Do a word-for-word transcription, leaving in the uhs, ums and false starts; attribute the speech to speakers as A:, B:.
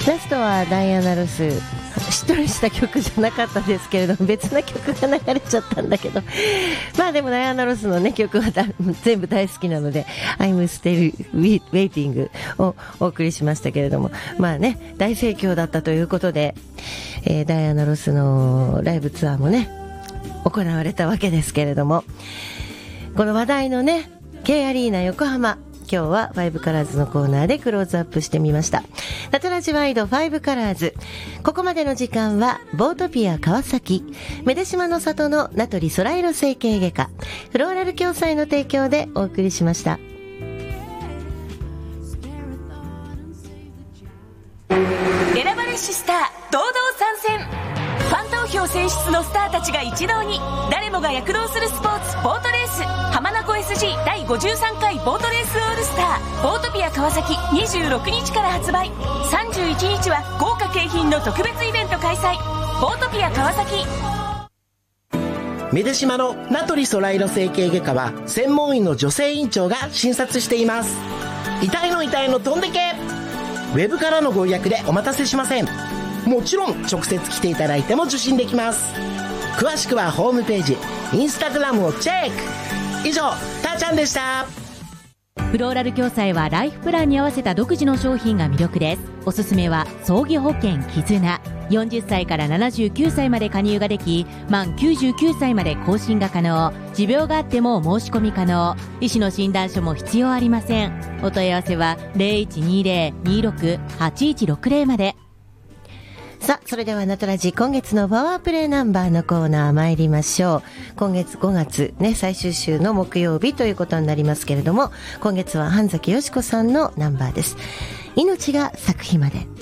A: ラストはダイアナ・ロス、しっとりした曲じゃなかったですけれども、別な曲が流れちゃったんだけど、まあでもダイアナ・ロスのね曲は全部大好きなので I'm still waiting をお送りしましたけれども、まあね大盛況だったということで、えー、ダイアナ・ロスのライブツアーもね行われたわけですけれども、この話題のね K アリーナ横浜、今日はファイブカラーズのコーナーでクローズアップしてみました。ナトラジワイドファイブカラーズ、ここまでの時間はボートピア川崎、メデシマの里の名取ソライロ整形外科、フローラル共済の提供でお送りしました。
B: 選ばれしスター堂々参戦、ファン投票選出のスターたちが一堂に、誰もが躍動するスポーツボートレース、浜名湖 エスジー だいごじゅうさんかいボートレースオールスターボートピア川崎、にじゅうろくにちから発売。さんじゅういちにちは豪華景品の特別イベント開催。ボートピア川崎。
C: メデシマの名取ソライロ整形外科は専門医の女性院長が診察しています。痛いの痛いの飛んでけ。ウェブからのご予約でお待たせしません。もちろん直接来ていただいても受診できます。詳しくはホームページ、インスタグラムをチェック。以上、たーちゃんでした。
D: フローラル共済はライフプランに合わせた独自の商品が魅力です。おすすめは葬儀保険絆、よんじゅっさいからななじゅうきゅうさいまで加入ができ、満きゅうじゅうきゅうさいまで更新が可能、持病があっても申し込み可能、医師の診断書も必要ありません。お問い合わせは ゼロいちにゼロ にろく はちいちろくゼロ まで。
A: さあ、それではナトラジ今月のパワープレイナンバーのコーナー参りましょう。今月ごがつね、最終週の木曜日ということになりますけれども、今月は半崎よし子さんのナンバーです。命が咲く日まで。